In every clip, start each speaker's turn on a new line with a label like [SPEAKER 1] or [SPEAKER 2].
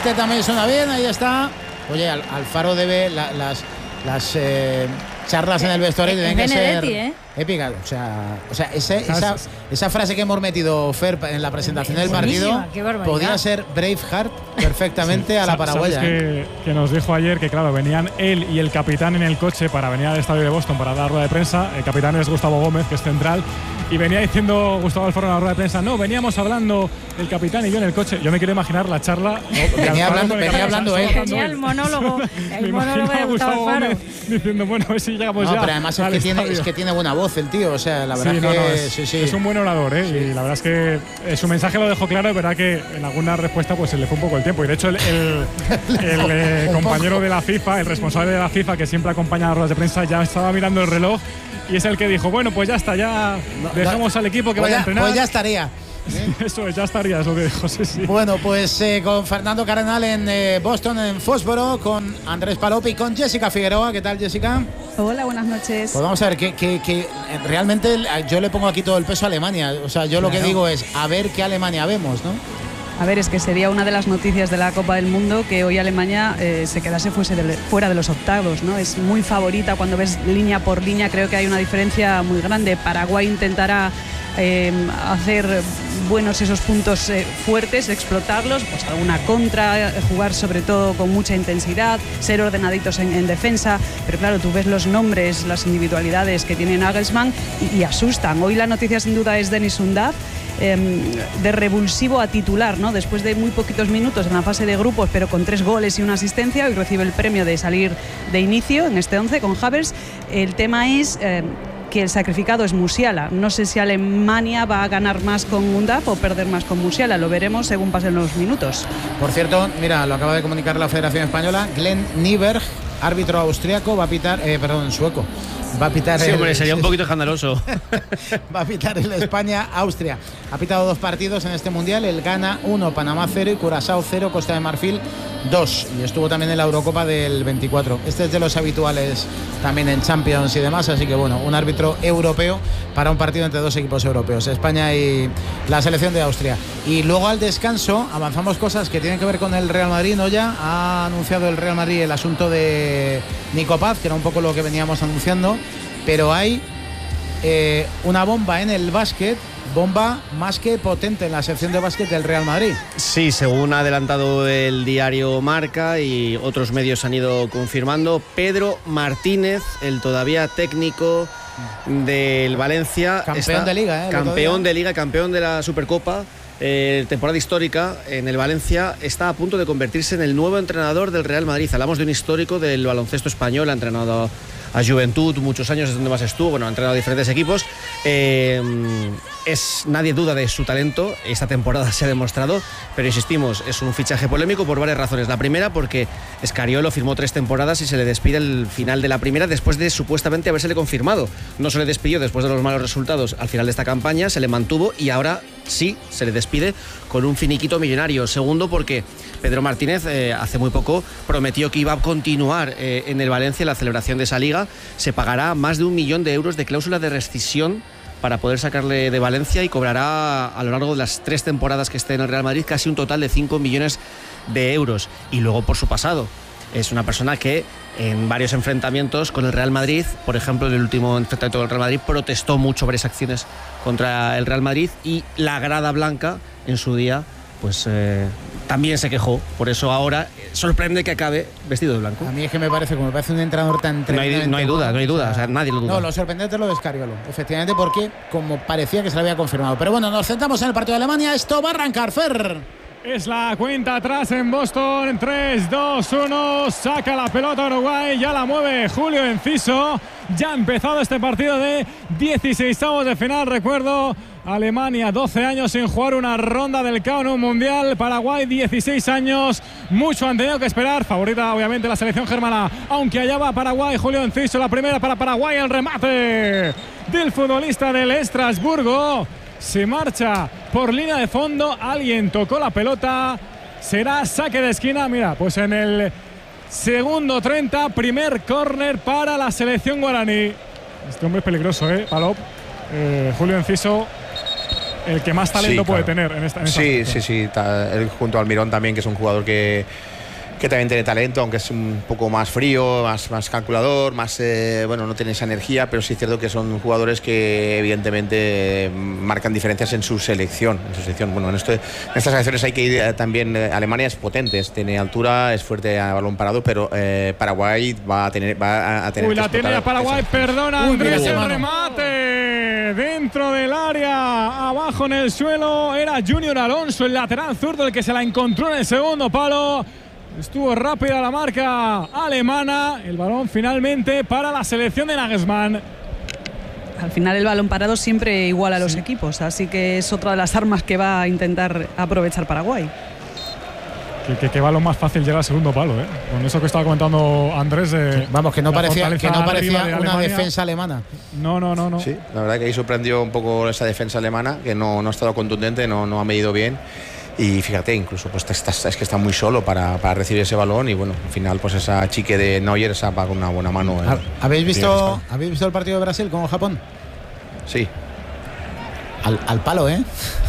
[SPEAKER 1] Este también suena bien, ahí está. Oye, Alfaro debe las charlas en el vestuario tienen que ser épicas. O sea, esa frase que hemos metido, Fer, en la presentación del partido podía ser Braveheart perfectamente a la paraguaya.
[SPEAKER 2] ¿Sabes que nos dijo ayer que, claro, venían él y el capitán en el coche para venir al estadio de Boston para dar rueda de prensa? El capitán es Gustavo Gómez, que es central. Y venía diciendo Gustavo Alfaro en la rueda de prensa, no, veníamos hablando el capitán y yo en el coche. Yo me quiero imaginar la charla.
[SPEAKER 1] Venía hablando él.
[SPEAKER 3] Tenía el monólogo de Gustavo Alfaro.
[SPEAKER 2] Diciendo, bueno, a ver si llegamos ya.
[SPEAKER 1] Pero además es que tiene buena voz el tío. O sea, la verdad
[SPEAKER 2] es un buen orador, ¿eh? Sí. Y la verdad es que su mensaje lo dejó claro. Es verdad que en alguna respuesta pues se le fue un poco el tiempo. Y de hecho, el compañero de la FIFA, el responsable de la FIFA, que siempre acompaña a las ruedas de prensa, ya estaba mirando el reloj. Y es el que dijo, bueno, pues ya está, ya dejamos al equipo que vaya a entrenar.
[SPEAKER 1] Pues ya estaría.
[SPEAKER 2] Eso es, ya estaría, es lo que dijo. Sí.
[SPEAKER 1] Bueno, pues con Fernando Cardenal en Boston, en Fósforo, con Andrés Palop y con Jessica Figueroa. ¿Qué tal, Jessica?
[SPEAKER 4] Hola, buenas noches.
[SPEAKER 1] Pues vamos a ver, que realmente yo le pongo aquí todo el peso a Alemania. O sea, yo lo que digo es, a ver qué Alemania vemos, ¿no?
[SPEAKER 4] A ver, es que sería una de las noticias de la Copa del Mundo que hoy Alemania se quedase fuera de los octavos, ¿no? Es muy favorita cuando ves línea por línea, creo que hay una diferencia muy grande. Paraguay intentará hacer buenos esos puntos fuertes, explotarlos, pues alguna contra, jugar sobre todo con mucha intensidad, ser ordenaditos en defensa, pero claro, tú ves los nombres, las individualidades que tiene Nagelsmann y asustan. Hoy la noticia sin duda es Denis Undav, de revulsivo a titular, ¿no? Después de muy poquitos minutos en la fase de grupos, pero con 3 goles y una asistencia, hoy recibe el premio de salir de inicio en este 11 con Havertz. El tema es que el sacrificado es Musiala. No sé si Alemania va a ganar más con Undav o perder más con Musiala. Lo veremos según pasen los minutos.
[SPEAKER 1] Por cierto, mira, lo acaba de comunicar la Federación Española. Glenn Nyberg, árbitro austriaco, va a pitar, sueco. Va a pitar
[SPEAKER 5] sería un poquito escandaloso.
[SPEAKER 1] Va a pitar el España-Austria. Ha pitado 2 partidos en este Mundial. El Ghana 1, Panamá 0 y Curazao 0, Costa de Marfil 2. Y estuvo también en la Eurocopa del 24. Este es de los habituales también en Champions y demás. Así que bueno, un árbitro europeo para un partido entre 2 equipos europeos, España y la selección de Austria. Y luego al descanso avanzamos cosas que tienen que ver con el Real Madrid, ¿no? Ya ha anunciado el Real Madrid el asunto de Nico Paz, que era un poco lo que veníamos anunciando. Pero hay una bomba en el básquet, bomba más que potente en la sección de básquet del Real Madrid.
[SPEAKER 5] Sí, según ha adelantado el diario Marca y otros medios han ido confirmando, Pedro Martínez, el todavía técnico del Valencia,
[SPEAKER 1] campeón de Liga,
[SPEAKER 5] campeón de Liga, campeón de la Supercopa, temporada histórica en el Valencia, está a punto de convertirse en el nuevo entrenador del Real Madrid. Hablamos de un histórico del baloncesto español, ha entrenado a Juventud muchos años, es donde más estuvo, bueno, ha entrenado a diferentes equipos. Nadie duda de su talento, esta temporada se ha demostrado, pero insistimos, es un fichaje polémico por varias razones. La primera, porque Scariolo firmó 3 temporadas y se le despide al final de la primera después de supuestamente habérsele confirmado. No se le despidió después de los malos resultados al final de esta campaña, se le mantuvo y ahora sí se le despide con un finiquito millonario. Segundo, porque Pedro Martínez hace muy poco prometió que iba a continuar en el Valencia en la celebración de esa liga. Se pagará más de 1 millón de euros de cláusula de rescisión para poder sacarle de Valencia y cobrará a lo largo de las 3 temporadas que esté en el Real Madrid casi un total de 5 millones de euros. Y luego por su pasado. Es una persona que en varios enfrentamientos con el Real Madrid, por ejemplo, en el último enfrentamiento con el Real Madrid, protestó mucho varias acciones contra el Real Madrid y la grada blanca en su día pues también se quejó. Por eso ahora sorprende que acabe vestido de blanco.
[SPEAKER 1] A mí es que me parece un entrenador tan tremendamente...
[SPEAKER 5] No hay duda, o sea, nadie lo duda.
[SPEAKER 1] No, lo sorprendente es lo de Scariolo, efectivamente, porque como parecía que se lo había confirmado. Pero bueno, nos centramos en el partido de Alemania. Esto va a arrancar, Fer.
[SPEAKER 2] Es la cuenta atrás en Boston. 3, 2, 1. Saca la pelota Uruguay. Ya la mueve Julio Enciso. Ya ha empezado este partido de 16avos de final. Recuerdo, Alemania 12 años sin jugar una ronda del KO en un mundial. Paraguay 16 años. Mucho han tenido que esperar. Favorita obviamente la selección germana. Aunque allá va Paraguay. Julio Enciso, la primera para Paraguay. El remate del futbolista del Estrasburgo. Se marcha por línea de fondo. Alguien tocó la pelota. Será saque de esquina. Mira, pues en el segundo 30, primer córner para la selección guaraní. Este hombre es peligroso, Palop. Julio Enciso. el que más talento puede tener en esta
[SPEAKER 6] Sí. Él junto a Almirón también, que es un jugador que también tiene talento, aunque es un poco más frío, más calculador, más no tiene esa energía, pero sí es cierto que son jugadores que evidentemente marcan diferencias en su selección. Bueno, en estas selecciones hay que ir también. Alemania es potente, tiene altura, es fuerte a balón parado, pero Paraguay va a tener
[SPEAKER 2] Uy, la tiene ya Paraguay, perdona Andrés, el remate dentro del área, abajo en el suelo, era Junior Alonso, el lateral zurdo, el que se la encontró en el segundo palo. Estuvo rápida la marca alemana. El balón finalmente para la selección de Nagelsmann.
[SPEAKER 4] Al final el balón parado siempre iguala a los equipos, así que es otra de las armas que va a intentar aprovechar Paraguay.
[SPEAKER 2] Qué balón más fácil llega al segundo palo, ¿eh? Con eso que estaba comentando Andrés.
[SPEAKER 1] Vamos, que no parecía una defensa alemana.
[SPEAKER 2] No.
[SPEAKER 6] Sí, la verdad que ahí sorprendió un poco esa defensa alemana, que no ha estado contundente, no ha medido bien. Y fíjate, incluso pues es que está muy solo para recibir ese balón, y bueno, al final pues esa chique de Neuer esa va con una buena mano.
[SPEAKER 1] ¿Habéis visto el partido de Brasil con Japón?
[SPEAKER 6] Sí.
[SPEAKER 1] Al palo, ¿eh?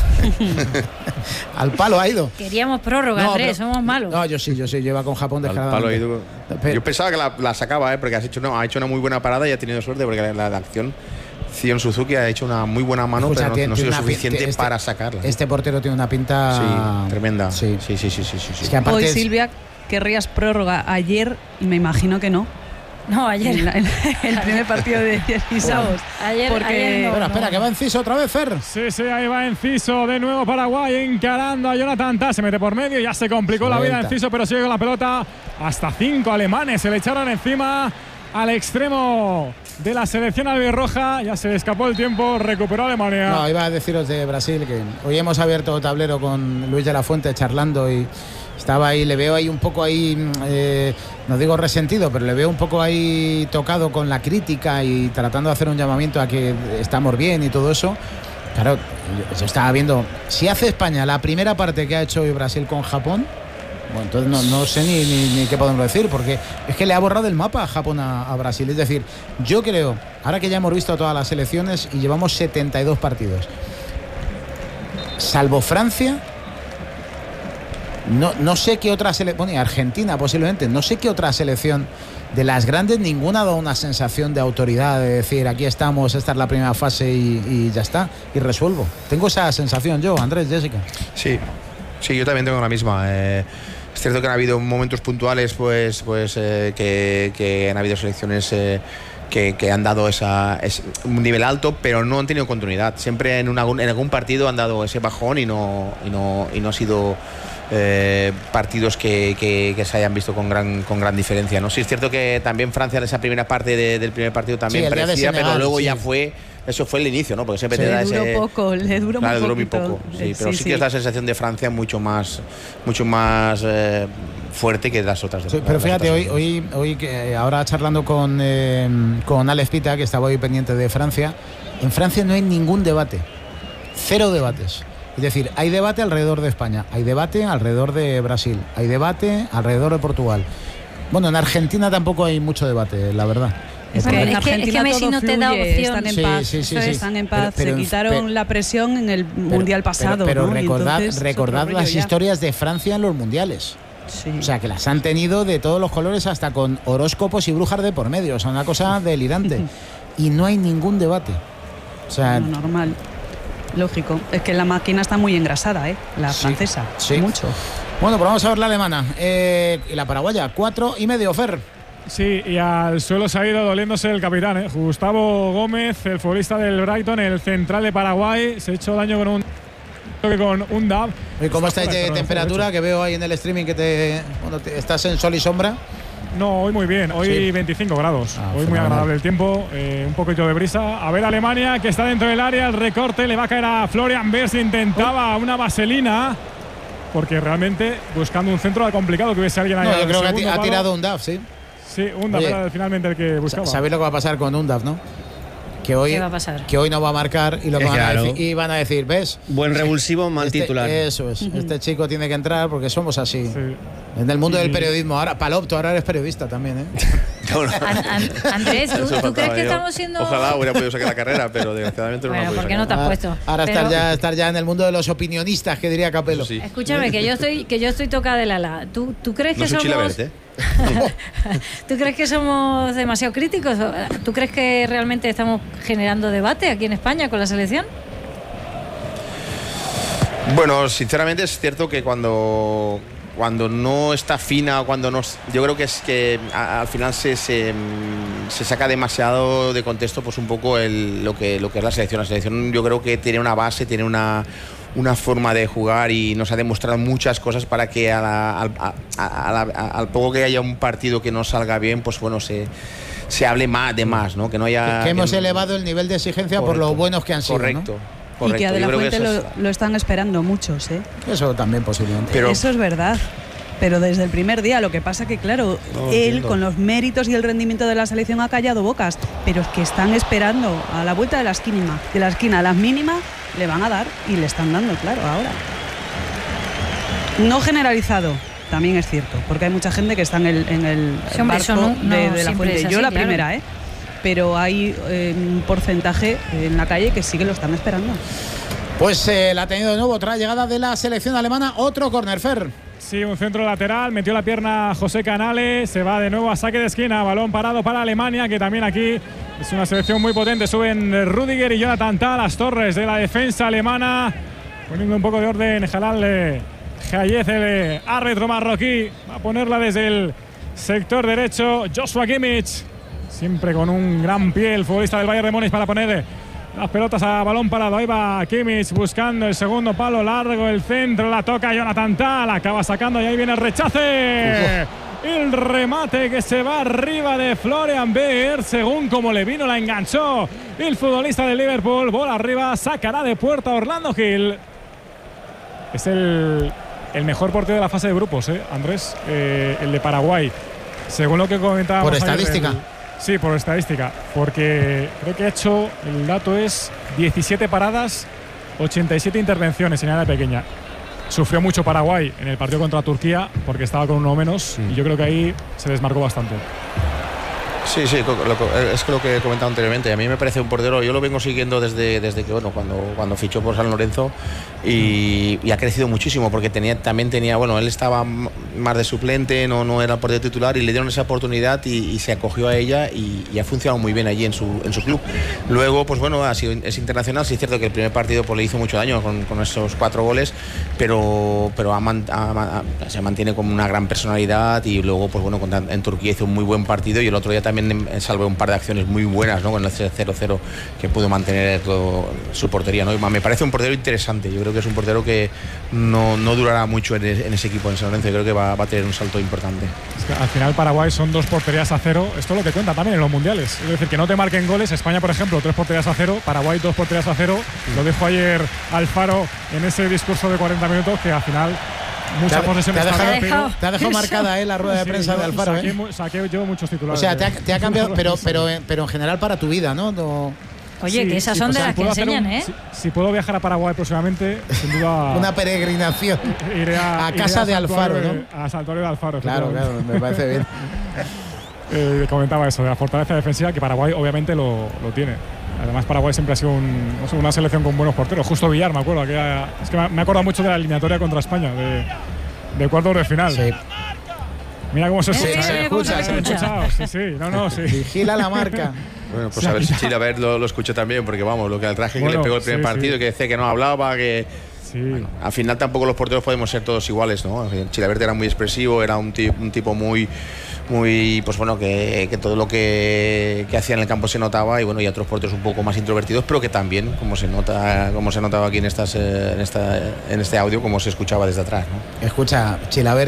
[SPEAKER 1] Al palo ha ido.
[SPEAKER 3] Queríamos prórroga, Andrés, somos malos.
[SPEAKER 1] No, yo sí, lleva con Japón descaradamente.
[SPEAKER 6] Yo pensaba que la sacaba, porque ha hecho una muy buena parada y ha tenido suerte, porque la acción Zion Suzuki ha hecho una muy buena mano, pero no ha sido suficiente para sacarla.
[SPEAKER 1] Este portero tiene una pinta
[SPEAKER 6] tremenda. Sí.
[SPEAKER 1] Es que
[SPEAKER 4] hoy, Silvia, querrías prórroga. Ayer me imagino que no.
[SPEAKER 3] No, ayer.
[SPEAKER 4] El primer partido de 16.
[SPEAKER 3] Ayer no.
[SPEAKER 1] Espera, que va Enciso otra vez, Fer.
[SPEAKER 2] Sí, ahí va Enciso de nuevo. Paraguay encarando a Jonathan Tah. Se mete por medio, ya se complicó la vida Enciso, pero sigue con la pelota. Hasta 5 alemanes se le echaron encima al extremo de la selección albirroja. Ya se le escapó el tiempo, recuperó Alemania.
[SPEAKER 1] No, iba a deciros de Brasil que hoy hemos abierto tablero con Luis de la Fuente charlando, y estaba ahí, le veo ahí un poco ahí, no digo resentido, pero le veo un poco ahí tocado con la crítica y tratando de hacer un llamamiento a que estamos bien y todo eso. Claro, yo estaba viendo, si hace España la primera parte que ha hecho hoy Brasil con Japón, bueno, entonces no sé ni qué podemos decir, porque es que le ha borrado el mapa a Japón a Brasil. Es decir, yo creo, ahora que ya hemos visto todas las selecciones y llevamos 72 partidos, salvo Francia, no sé qué otra selección, bueno, y Argentina posiblemente, no sé qué otra selección de las grandes, ninguna ha dado una sensación de autoridad, de decir aquí estamos, esta es la primera fase y ya está, y resuelvo. Tengo esa sensación yo, Andrés, Jessica.
[SPEAKER 6] Sí, yo también tengo la misma. Es cierto que han habido momentos puntuales que han habido selecciones que han dado un nivel alto, pero no han tenido continuidad. Siempre en algún partido han dado ese bajón y no ha sido partidos que se hayan visto con gran diferencia, ¿no? Sí, es cierto que también Francia en esa primera parte del primer partido también parecía, pero luego ya fue. Eso fue el inicio, ¿no? Porque siempre te da ese.
[SPEAKER 4] Le duró muy
[SPEAKER 6] poco. Sí, pero sí que es la sensación de Francia mucho más fuerte que las otras dos.
[SPEAKER 1] Sí, pero fíjate, hoy que ahora charlando con Alex Pita, que estaba hoy pendiente de Francia, en Francia no hay ningún debate. 0 debates. Es decir, hay debate alrededor de España, hay debate alrededor de Brasil, hay debate alrededor de Portugal. Bueno, en Argentina tampoco hay mucho debate, la verdad.
[SPEAKER 3] Es que Messi no te da opción.
[SPEAKER 4] Están en paz. Están en paz. Se quitaron la presión en el mundial pasado.
[SPEAKER 1] Pero recordad las historias de Francia en los mundiales. Sí. O sea, que las han tenido de todos los colores, hasta con horóscopos y brujas de por medio. O sea, una cosa delirante. Y no hay ningún debate. O sea,
[SPEAKER 4] normal. Lógico. Es que la máquina está muy engrasada, la francesa.
[SPEAKER 1] Sí.
[SPEAKER 4] Mucho.
[SPEAKER 1] Bueno, pues vamos a ver la alemana. Y la paraguaya, 4,5, Fer.
[SPEAKER 2] Sí, y al suelo se ha ido doliéndose el capitán, Gustavo Gómez, el futbolista del Brighton, el central de Paraguay. Se ha hecho daño con un DAB.
[SPEAKER 1] ¿Y cómo estáis de temperatura? Que veo ahí en el streaming que estás en sol y sombra.
[SPEAKER 2] No, hoy muy bien, hoy 25 grados. Hoy muy agradable el tiempo, un poquito de brisa. A ver Alemania, que está dentro del área, el recorte le va a caer a Florian Wirtz. Intentaba una vaselina, porque realmente buscando un centro era complicado que hubiese alguien ahí.
[SPEAKER 1] No, yo creo que ha tirado un DAF, sí.
[SPEAKER 2] Sí, Undav era finalmente el que buscaba.
[SPEAKER 1] Sabéis lo que va a pasar con Undav, ¿no? que hoy,
[SPEAKER 3] ¿qué va a pasar?
[SPEAKER 1] Que hoy no va a marcar y lo que van a decir, ¿ves?
[SPEAKER 5] Buen revulsivo, mal titular.
[SPEAKER 1] Eso es, este chico tiene que entrar porque somos así. Sí. En el mundo del periodismo, ahora, Palop, ahora eres periodista también, ¿eh?
[SPEAKER 3] Andrés, ¿tú crees que estamos siendo...?
[SPEAKER 6] Ojalá hubiera podido sacar la carrera, pero desgraciadamente no.
[SPEAKER 3] Bueno, ¿por qué no te has puesto?
[SPEAKER 1] Ahora estar ya en el mundo de los opinionistas, que diría Capello.
[SPEAKER 6] Sí.
[SPEAKER 3] Escúchame, que yo estoy tocada del ala. ¿Tú crees que somos...? ¿Tú crees que somos demasiado críticos? ¿Tú crees que realmente estamos generando debate aquí en España con la selección?
[SPEAKER 6] Bueno, sinceramente es cierto que cuando no está fina, yo creo que es que al final se saca demasiado de contexto, pues un poco lo que es la selección. La selección yo creo que tiene una base, tiene una forma de jugar y nos ha demostrado muchas cosas para que al poco que haya un partido que no salga bien, pues bueno, se hable más, ¿no? Que no haya...
[SPEAKER 1] Que hemos elevado el nivel de exigencia. Correcto, por lo buenos que han sido,
[SPEAKER 6] correcto,
[SPEAKER 1] ¿no?
[SPEAKER 4] Y que a De La Fuente lo están esperando muchos, ¿eh?
[SPEAKER 1] Eso también posiblemente.
[SPEAKER 4] Pero eso es verdad. Pero desde el primer día, lo que pasa que, claro, él con los méritos y el rendimiento de la selección ha callado bocas, pero es que están esperando a la vuelta de la esquina, a las mínimas le van a dar y le están dando, claro, ahora. No generalizado, también es cierto, porque hay mucha gente que está en el barco de La Fuente. Yo la primera, ¿eh? Pero hay un porcentaje en la calle que sí que lo están esperando.
[SPEAKER 1] Pues la ha tenido de nuevo otra llegada de la selección alemana, otro córner, Fer.
[SPEAKER 2] Sí, un centro lateral, metió la pierna José Canales, se va de nuevo a saque de esquina, balón parado para Alemania, que también aquí es una selección muy potente. Suben Rüdiger y Jonathan Tah, las torres de la defensa alemana, poniendo un poco de orden. Jalal Hayez, el árbitro marroquí, va a ponerla desde el sector derecho. Joshua Kimmich, siempre con un gran pie el futbolista del Bayern de Múnich para poner las pelotas a balón parado. Ahí va Kimmich buscando el segundo palo largo, el centro, la toca Jonathan Tah, la acaba sacando y ahí viene el rechace. El remate que se va arriba de Florian Wirtz, según como le vino la enganchó el futbolista de Liverpool. Bola arriba, sacará de puerta Orlando Gil. Es el mejor portero de la fase de grupos, Andrés, el de Paraguay, según lo que comentábamos.
[SPEAKER 1] Por estadística.
[SPEAKER 2] Sí, por estadística, porque creo que ha hecho, el dato es 17 paradas, 87 intervenciones en área pequeña. Sufrió mucho Paraguay en el partido contra Turquía porque estaba con uno menos, y yo creo que ahí se desmarcó bastante.
[SPEAKER 6] Sí, es lo que he comentado anteriormente. A mí me parece un portero, yo lo vengo siguiendo desde que, bueno, cuando fichó por San Lorenzo, y ha crecido muchísimo porque también tenía, bueno, él estaba más de suplente, no era portero titular, y le dieron esa oportunidad y se acogió a ella y ha funcionado muy bien allí en su club. Luego, pues bueno, es internacional. Sí es cierto que el primer partido pues le hizo mucho daño con esos 4 goles, pero se mantiene como una gran personalidad, y luego, pues bueno, en Turquía hizo un muy buen partido, y el otro día también salvó un par de acciones muy buenas, ¿no? Con el 0-0 que pudo mantener su portería, ¿no? Me parece un portero interesante. Yo creo que es un portero que no durará mucho en ese equipo en San Lorenzo. Yo creo que va a tener un salto importante.
[SPEAKER 2] Es que al final Paraguay son 2 porterías a 0. Esto es lo que cuenta también en los mundiales. Es decir, que no te marquen goles. España, por ejemplo, 3 porterías a 0. Paraguay 2 porterías a 0. Lo dijo ayer Alfaro en ese discurso de 40 minutos, que al final mucha posesión.
[SPEAKER 1] Te ha dejado marcada la rueda de prensa de Alfaro.
[SPEAKER 2] Saqué yo muchos titulares.
[SPEAKER 1] O sea, te ha cambiado, pero en general para tu vida, ¿no?
[SPEAKER 3] Oye, que esas son de las que enseñan,
[SPEAKER 2] Si puedo viajar a Paraguay próximamente, sin duda.
[SPEAKER 1] Una peregrinación.
[SPEAKER 2] Iré a
[SPEAKER 1] casa de Alfaro, ¿no?
[SPEAKER 2] A Santuario de Alfaro.
[SPEAKER 1] Claro, me parece bien.
[SPEAKER 2] Comentaba eso, de la fortaleza defensiva, que Paraguay obviamente lo tiene. Además, Paraguay siempre ha sido una selección con buenos porteros. Justo Villar, me acuerdo. Es que me acuerdo mucho de la eliminatoria contra España, de cuartos de final.
[SPEAKER 1] Sí.
[SPEAKER 2] Mira cómo se
[SPEAKER 1] escucha. Se escucha.
[SPEAKER 2] Sí.
[SPEAKER 1] Vigila la marca.
[SPEAKER 6] Bueno, pues a ver si Chilavert lo escucha también, porque vamos, lo que al traje que le pegó el primer partido, que decía que no hablaba, que... Sí. Bueno, al final tampoco los porteros podemos ser todos iguales, ¿no? Chilavert era muy expresivo, era un tipo muy pues bueno, que todo lo que hacía en el campo se notaba, y bueno, y otros porteros un poco más introvertidos, pero que también, como se notaba aquí en este audio, como se escuchaba desde atrás, ¿no?
[SPEAKER 1] Escucha, Chilavert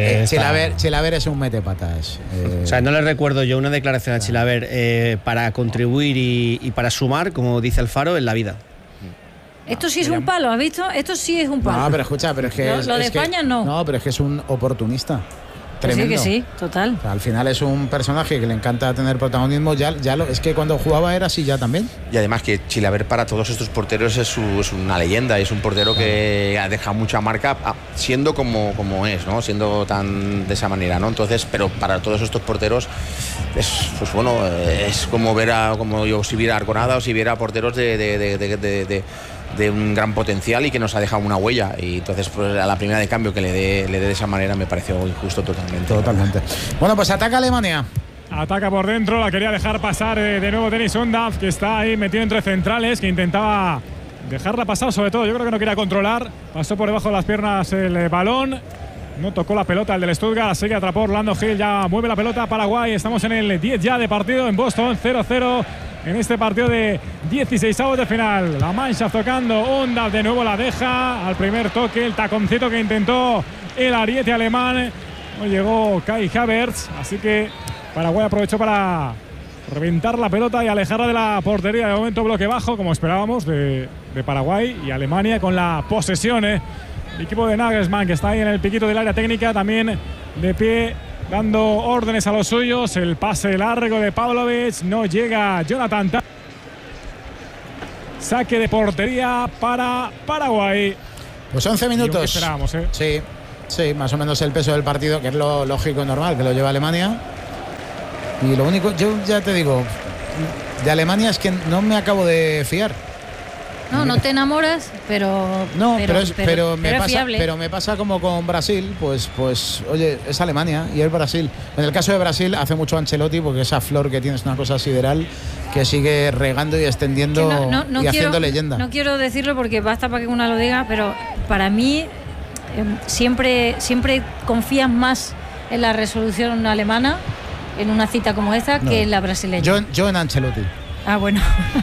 [SPEAKER 1] es un metepatas.
[SPEAKER 5] O sea, no le recuerdo yo una declaración a Chilavert para contribuir y para sumar, como dice Alfaro, en la vida.
[SPEAKER 3] Esto sí es un palo, ¿has visto? Esto sí es un palo.
[SPEAKER 1] No, pero escucha, pero es que...
[SPEAKER 3] Lo de España no.
[SPEAKER 1] No, pero es que es un oportunista. tremendo.
[SPEAKER 3] Que sí, total.
[SPEAKER 1] O sea, al final es un personaje que le encanta tener protagonismo. Es que cuando jugaba era así ya también.
[SPEAKER 6] Y además que Chilavert para todos estos porteros es una leyenda, es un portero que ha dejado mucha marca siendo como es, ¿no? Siendo tan de esa manera, ¿no? Entonces, pero para todos estos porteros es, pues bueno, es como como yo si viera Arconada o si viera porteros de un gran potencial y que nos ha dejado una huella, y entonces pues a la primera de cambio que le dé de esa manera me pareció injusto totalmente.
[SPEAKER 1] Bueno, pues ataca Alemania.
[SPEAKER 2] Ataca por dentro, la quería dejar pasar de nuevo Dennis Undav, que está ahí metido entre centrales, que intentaba dejarla pasar, sobre todo yo creo que no quería controlar, pasó por debajo de las piernas el balón, no tocó la pelota el del Stuttgart, así que atrapó Orlando Hill, ya mueve la pelota Paraguay, estamos en el 10 ya de partido en Boston, 0-0 en este partido de 16avos de final. La mancha tocando, Undav de nuevo la deja al primer toque, el taconcito que intentó el ariete alemán, no llegó Kai Havertz, así que Paraguay aprovechó para reventar la pelota y alejarla de la portería. De momento bloque bajo, como esperábamos, de Paraguay, y Alemania con la posesión. El equipo de Nagelsmann, que está ahí en el piquito del área técnica, también de pie, dando órdenes a los suyos. El pase largo de Pavlovic, no llega Jonathan. Saque de portería para Paraguay.
[SPEAKER 1] Pues 11 minutos.
[SPEAKER 2] Esperábamos,
[SPEAKER 1] Sí, más o menos el peso del partido, que es lo lógico y normal, que lo lleva Alemania. Y lo único, yo ya te digo, de Alemania es que no me acabo de fiar.
[SPEAKER 3] No te enamoras, pero
[SPEAKER 1] me pasa como con Brasil, pues oye, es Alemania y es Brasil. En el caso de Brasil hace mucho Ancelotti, porque esa flor que tiene es una cosa sideral que sigue regando y extendiendo y haciendo leyenda.
[SPEAKER 3] No quiero decirlo porque basta para que una lo diga, pero para mí siempre confías más en la resolución alemana en una cita como esta que en la brasileña.
[SPEAKER 1] Yo en Ancelotti.
[SPEAKER 3] Ah, bueno.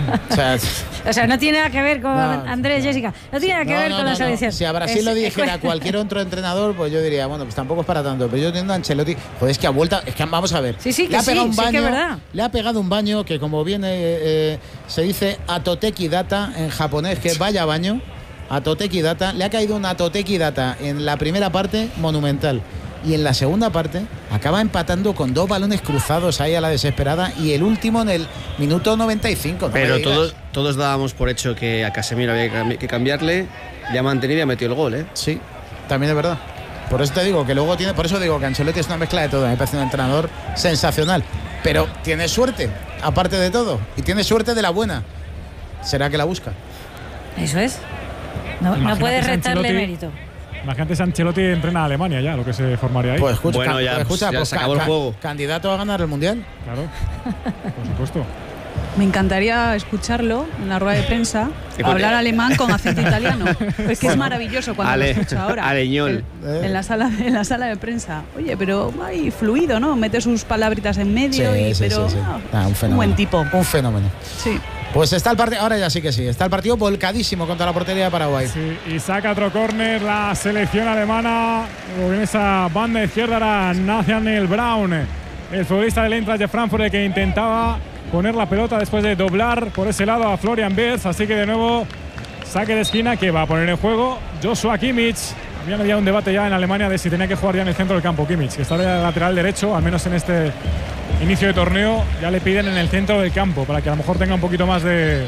[SPEAKER 3] O sea, no tiene nada que ver con Andrés, Jessica. No tiene nada que ver con la selección.
[SPEAKER 1] Si a Brasil lo dijera cualquier otro entrenador, pues yo diría, bueno, pues tampoco es para tanto. Pero yo entiendo a Ancelotti, joder, es que ha vuelto, es que vamos a ver.
[SPEAKER 3] Sí,
[SPEAKER 1] le ha pegado un baño,
[SPEAKER 3] que es verdad.
[SPEAKER 1] Le ha pegado un baño que, como viene, se dice atoteki data en japonés, que vaya baño. Atoteki data. Le ha caído una atoteki data en la primera parte monumental. Y en la segunda parte acaba empatando con 2 balones cruzados ahí a la desesperada, y el último en el minuto 95.
[SPEAKER 5] Pero todos dábamos por hecho que a Casemiro había que cambiarle, ya ha mantenido y ha metido el gol, ¿eh?
[SPEAKER 1] Sí, también es verdad. Por eso te digo que luego por eso digo que Ancelotti es una mezcla de todo. Me parece un entrenador sensacional, pero tiene suerte, aparte de todo, y tiene suerte de la buena. ¿Será que la busca?
[SPEAKER 3] Eso es. No puedes restarle mérito.
[SPEAKER 2] Imagínate si Ancelotti entrena a Alemania ya, lo que se formaría ahí.
[SPEAKER 1] Pues escucha,
[SPEAKER 5] bueno, ya se acabó el juego.
[SPEAKER 1] Candidato a ganar el Mundial.
[SPEAKER 2] Claro, por supuesto.
[SPEAKER 4] Me encantaría escucharlo en la rueda de prensa, hablar alemán con acento italiano. Es que es maravilloso cuando lo escucho ahora.
[SPEAKER 5] Aleñol.
[SPEAKER 4] En la sala de prensa. Oye, pero hay fluido, ¿no? Mete sus palabritas en medio
[SPEAKER 1] sí.
[SPEAKER 4] Un buen tipo.
[SPEAKER 1] Un fenómeno.
[SPEAKER 4] Sí.
[SPEAKER 1] Pues está el partido, ahora ya sí que sí, está el partido volcadísimo contra la portería de Paraguay.
[SPEAKER 2] Sí, y saca otro córner la selección alemana. En esa banda izquierda era Nathaniel Braun, el futbolista del Eintracht de Frankfurt, el que intentaba poner la pelota después de doblar por ese lado a Florian Wirtz. Así que de nuevo saque de esquina que va a poner en juego Joshua Kimmich. Había un debate ya en Alemania de si tenía que jugar ya en el centro del campo Kimmich, que está de lateral derecho, al menos en este inicio de torneo. Ya le piden en el centro del campo para que a lo mejor tenga un poquito más de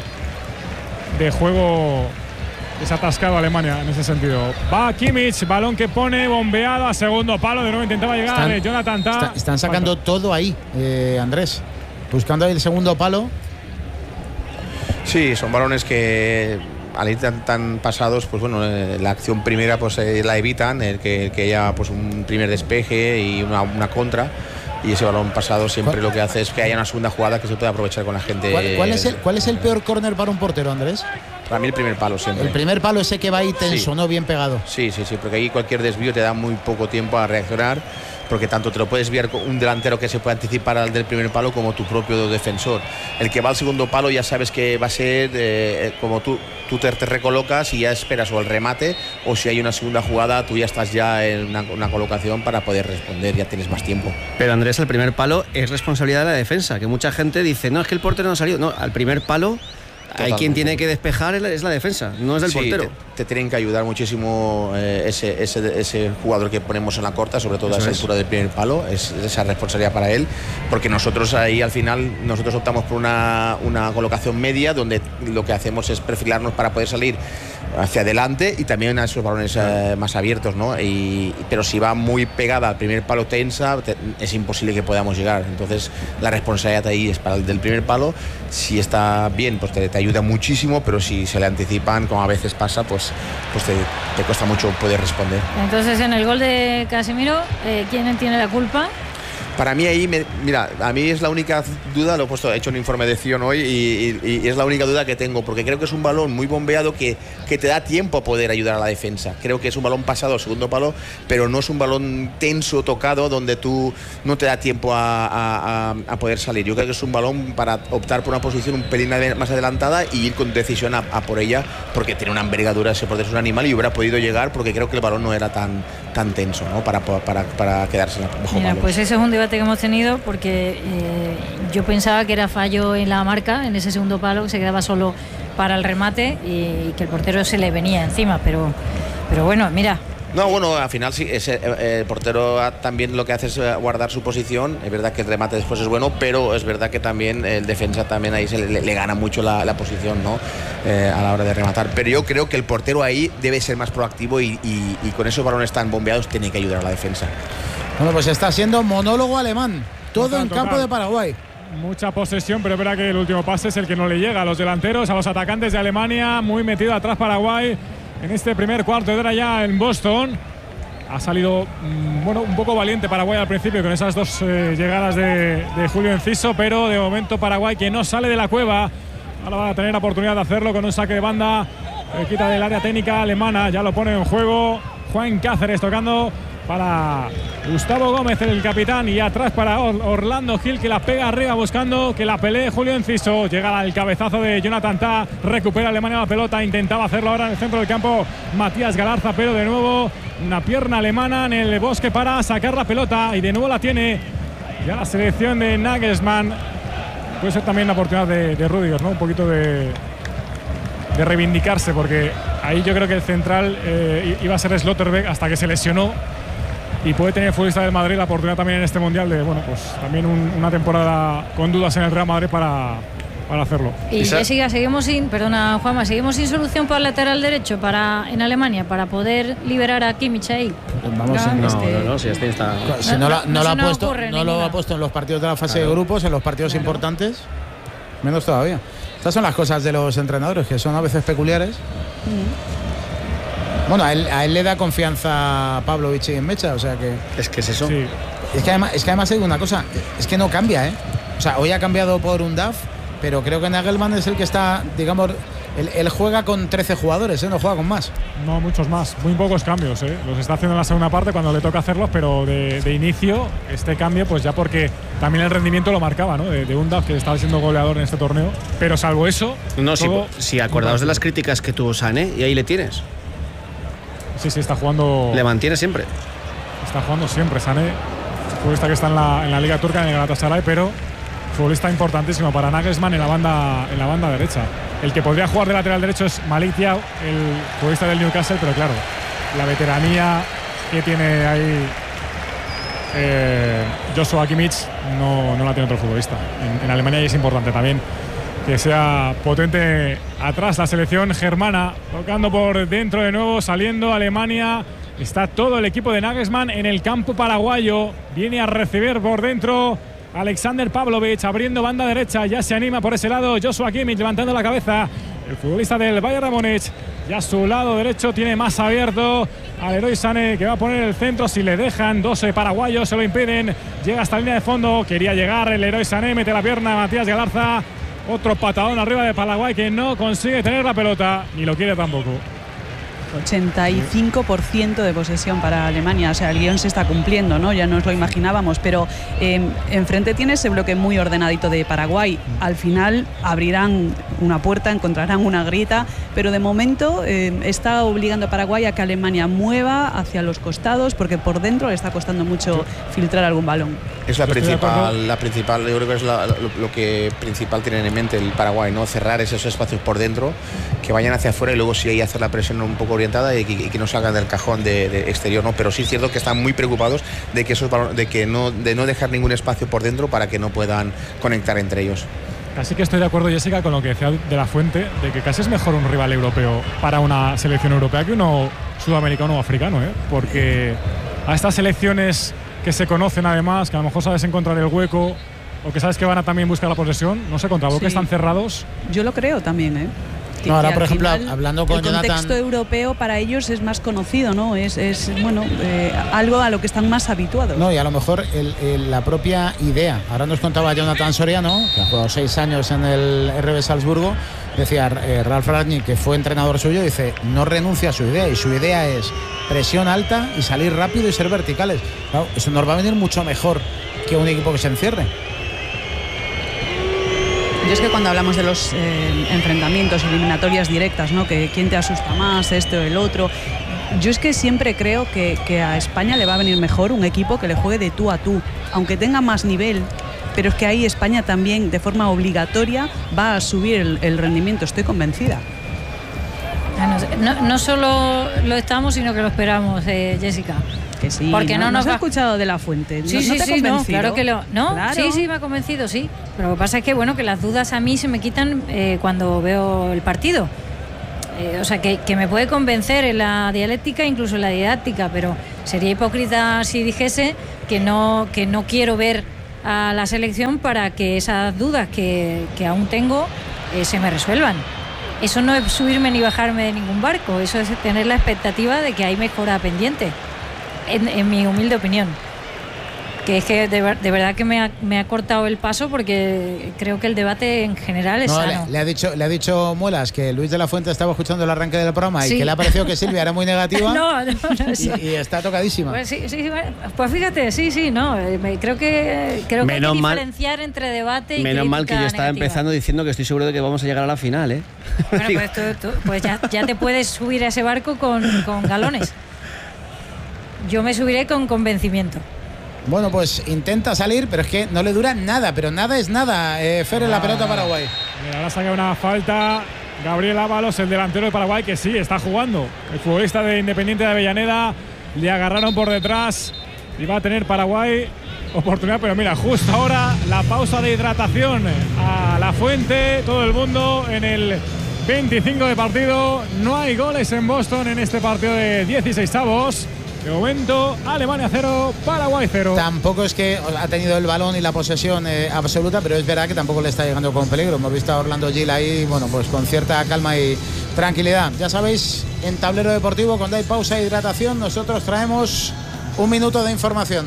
[SPEAKER 2] juego desatascado Alemania en ese sentido. Va Kimmich, balón que pone bombeado a segundo palo, de nuevo intentaba llegar Jonathan Tah.
[SPEAKER 1] Están sacando todo ahí, Andrés, buscando ahí el segundo palo.
[SPEAKER 6] Sí, son balones que al ir tan pasados, pues bueno, la acción primera pues la evitan, el que haya pues un primer despeje y una contra. Y ese balón pasado siempre lo que hace es que haya una segunda jugada que se pueda aprovechar con la gente.
[SPEAKER 1] ¿Cuál es el peor córner para un portero, Andrés?
[SPEAKER 6] Para mí el primer palo siempre.
[SPEAKER 1] El primer palo, ese que va ahí tenso, ¿no? Bien pegado.
[SPEAKER 6] Sí, porque ahí cualquier desvío te da muy poco tiempo a reaccionar, porque tanto te lo puedes desviar con un delantero que se puede anticipar al del primer palo como tu propio defensor. El que va al segundo palo ya sabes que va a ser como tú te recolocas y ya esperas o el remate, o si hay una segunda jugada tú ya estás ya en una colocación para poder responder, ya tienes más tiempo.
[SPEAKER 5] Pero Andrés, el primer palo es responsabilidad de la defensa, que mucha gente dice, no, es que el portero no ha salido. No, al primer palo Hay quien tiene que despejar, es la defensa, no es el portero.
[SPEAKER 6] Te tienen que ayudar muchísimo ese jugador que ponemos en la corta, sobre todo a esa altura del primer palo, es esa responsabilidad para él, porque nosotros ahí al final optamos por una colocación media donde lo que hacemos es perfilarnos para poder salir hacia adelante y también a esos balones más abiertos, ¿no? Pero si va muy pegada al primer palo tensa, es imposible que podamos llegar. Entonces la responsabilidad ahí es para el del primer palo. Si está bien, pues te ayuda muchísimo, pero si se le anticipan, como a veces pasa, pues te cuesta mucho poder responder.
[SPEAKER 3] Entonces, en el gol de Casemiro, ¿quién tiene la culpa?
[SPEAKER 6] Para mí ahí, mira, a mí es la única duda, he hecho un informe de Zion hoy y es la única duda que tengo, porque creo que es un balón muy bombeado que te da tiempo a poder ayudar a la defensa. Creo que es un balón pasado al segundo palo, pero no es un balón tenso, tocado, donde tú no te da tiempo a poder salir. Yo creo que es un balón para optar por una posición un pelín más adelantada y ir con decisión a por ella, porque tiene una envergadura, ese portero es un animal y hubiera podido llegar, porque creo que el balón no era tan tenso, ¿no? para quedarse bajo
[SPEAKER 3] Mira,
[SPEAKER 6] palos.
[SPEAKER 3] pues ese es un debate que hemos tenido, porque yo pensaba que era fallo en la marca, en ese segundo palo, que se quedaba solo para el remate y que el portero se le venía encima, pero bueno, mira.
[SPEAKER 6] No, bueno, al final sí, el portero también lo que hace es guardar su posición. Es verdad que el remate después es bueno, pero es verdad que también el defensa también ahí le gana mucho la posición, ¿no? A la hora de rematar. Pero yo creo que el portero ahí debe ser más proactivo y con esos balones tan bombeados tiene que ayudar a la defensa.
[SPEAKER 1] Bueno, pues está siendo monólogo alemán. Todo en campo de Paraguay.
[SPEAKER 2] Mucha posesión, pero es verdad que el último pase es el que no le llega a los delanteros, a los atacantes de Alemania. Muy metido atrás Paraguay en este primer cuarto de hora ya en Boston. Ha salido un poco valiente Paraguay al principio con esas dos llegadas de Julio Enciso, pero de momento Paraguay que no sale de la cueva. Ahora va a tener la oportunidad de hacerlo con un saque de banda. Quita del área técnica alemana, ya lo pone en juego Juan Cáceres tocando para Gustavo Gómez, el capitán, y atrás para Orlando Gil, que la pega arriba buscando que la pelee Julio Enciso. Llega al cabezazo de Jonathan Tah, recupera Alemania la pelota, intentaba hacerlo ahora en el centro del campo Matías Galarza, pero de nuevo una pierna alemana en el bosque para sacar la pelota y de nuevo la tiene ya la selección de Nagelsmann. Puede ser también la oportunidad de Rüdiger, ¿no? Un poquito de reivindicarse, porque ahí yo creo que el central iba a ser Slotterbeck hasta que se lesionó. Y puede tener el futbolista del Madrid la oportunidad también en este Mundial de, también una temporada con dudas en el Real Madrid para hacerlo.
[SPEAKER 3] Y Jessica, seguimos sin solución para el lateral derecho en Alemania para poder liberar a Kimmich ahí.
[SPEAKER 1] Si no lo ha puesto en los partidos de la fase de grupos, en los partidos importantes, menos todavía. Estas son las cosas de los entrenadores, que son a veces peculiares. Bueno, a él le da confianza Pavlovich y Mecha, o sea que...
[SPEAKER 5] Es que es eso.
[SPEAKER 1] Sí. Es que además hay una cosa, es que no cambia, ¿eh? O sea, hoy ha cambiado por un DAF, pero creo que Nagelsmann es el que está, digamos, él juega con 13 jugadores, ¿eh? No juega con más.
[SPEAKER 2] No, muchos más, muy pocos cambios, ¿eh? Los está haciendo en la segunda parte cuando le toca hacerlos, pero de inicio este cambio, pues ya porque también el rendimiento lo marcaba, ¿no? De un DAF que estaba siendo goleador en este torneo, pero salvo eso...
[SPEAKER 5] No, si acordaos de las críticas que tuvo Sané, y ahí le tienes.
[SPEAKER 2] Sí, está jugando.
[SPEAKER 5] Le mantiene siempre.
[SPEAKER 2] Está jugando siempre, Sané. Futbolista que está en la Liga Turca, en el Galatasaray, pero futbolista importantísimo para Nagelsmann en la banda derecha. El que podría jugar de lateral derecho es Malik Thiaw, el futbolista del Newcastle, pero claro, la veteranía que tiene ahí Joshua Kimmich no la tiene otro futbolista. En Alemania y es importante también que sea potente atrás la selección germana, tocando por dentro de nuevo, saliendo Alemania. Está todo el equipo de Nagelsmann en el campo paraguayo. Viene a recibir por dentro Alexander Pavlovich, abriendo banda derecha. Ya se anima por ese lado Joshua Kimmich, levantando la cabeza. El futbolista del Bayern de Múnich. Ya a su lado derecho tiene más abierto al Leroy Sané, que va a poner el centro. Si le dejan, 12 paraguayos se lo impiden. Llega hasta la línea de fondo. Quería llegar el Leroy Sané, mete la pierna a Matías Galarza. Otro patadón arriba de Paraguay que no consigue tener la pelota, ni lo quiere tampoco.
[SPEAKER 4] 85% de posesión para Alemania, o sea, el guión se está cumpliendo, ¿no? Ya nos lo imaginábamos, pero enfrente tiene ese bloque muy ordenadito de Paraguay. Al final abrirán una puerta, encontrarán una grieta, pero de momento está obligando a Paraguay a que Alemania mueva hacia los costados, porque por dentro le está costando mucho filtrar algún balón.
[SPEAKER 6] Es la principal, yo creo que es lo que principal tienen en mente el Paraguay, ¿no? Cerrar esos espacios por dentro, que vayan hacia afuera y luego sí ahí hacer la presión un poco orientada y que no salgan del cajón de exterior, ¿no? Pero sí es cierto que están muy preocupados de no dejar ningún espacio por dentro para que no puedan conectar entre ellos.
[SPEAKER 2] Casi que estoy de acuerdo, Jessica, con lo que decía de la Fuente, de que casi es mejor un rival europeo para una selección europea que uno sudamericano o africano, ¿eh? Porque a estas selecciones que se conocen además, que a lo mejor sabes encontrar el hueco o que sabes que van a también buscar la posesión, no sé, contra Boca están cerrados.
[SPEAKER 4] Yo lo creo también, ¿eh?
[SPEAKER 1] No, ahora, por ejemplo, hablando con Jonathan,
[SPEAKER 4] el contexto europeo para ellos es más conocido, ¿no? Es algo a lo que están más habituados.
[SPEAKER 1] No, y a lo mejor la propia idea. Ahora nos contaba Jonathan Soriano, que ha jugado 6 años en el RB Salzburgo, decía Ralf Rangnick, que fue entrenador suyo, dice, no renuncia a su idea, y su idea es presión alta y salir rápido y ser verticales. Claro, eso nos va a venir mucho mejor que un equipo que se encierre.
[SPEAKER 4] Yo es que cuando hablamos de los enfrentamientos, eliminatorias directas, ¿no? Que quién te asusta más, este o el otro, yo es que siempre creo que a España le va a venir mejor un equipo que le juegue de tú a tú, aunque tenga más nivel, pero es que ahí España también de forma obligatoria va a subir el rendimiento, estoy convencida.
[SPEAKER 3] No solo lo estamos, sino que lo esperamos, Jessica.
[SPEAKER 4] Que sí,
[SPEAKER 3] porque no nos
[SPEAKER 4] has escuchado de la Fuente.
[SPEAKER 3] Sí,
[SPEAKER 4] ¿No te ha convencido?
[SPEAKER 3] Claro que lo. No,
[SPEAKER 4] claro.
[SPEAKER 3] Sí, me ha convencido, sí. Pero lo que pasa es que, bueno, que las dudas a mí se me quitan cuando veo el partido. O sea, que me puede convencer en la dialéctica, incluso en la didáctica, pero sería hipócrita si dijese que no quiero ver a la selección para que esas dudas que aún tengo se me resuelvan. Eso no es subirme ni bajarme de ningún barco, eso es tener la expectativa de que hay mejora pendiente. En mi humilde opinión, que es que de verdad que me ha cortado el paso, porque creo que el debate en general es sano.
[SPEAKER 1] Le ha dicho Muelas que Luis de la Fuente estaba escuchando el arranque del programa y que le ha parecido que Silvia era muy negativa.
[SPEAKER 3] No,
[SPEAKER 1] y está tocadísima.
[SPEAKER 3] Pues pues fíjate, creo que diferenciar entre debate y
[SPEAKER 5] menos mal que yo estaba
[SPEAKER 3] negativa.
[SPEAKER 5] empezando diciendo que estoy seguro de que vamos a llegar a la final, ¿eh?
[SPEAKER 3] Bueno, pues ya te puedes subir a ese barco con galones. Yo me subiré con convencimiento.
[SPEAKER 1] Bueno, pues intenta salir, pero es que no le dura nada, pero nada es nada. Fer en la pelota Paraguay.
[SPEAKER 2] Mira, ahora saca una falta Gabriel Ábalos, el delantero de Paraguay, que sí, está jugando. El futbolista de Independiente de Avellaneda, le agarraron por detrás y va a tener Paraguay oportunidad, pero mira, justo ahora la pausa de hidratación a la Fuente, todo el mundo en el 25 de partido. No hay goles en Boston en este partido de 16avos. De momento, Alemania 0, Paraguay 0.
[SPEAKER 1] Tampoco es que ha tenido el balón y la posesión absoluta, pero es verdad que tampoco le está llegando con peligro. Hemos visto a Orlando Gil ahí, bueno, pues con cierta calma y tranquilidad. Ya sabéis, en Tablero Deportivo, cuando hay pausa e hidratación, nosotros traemos un minuto de información.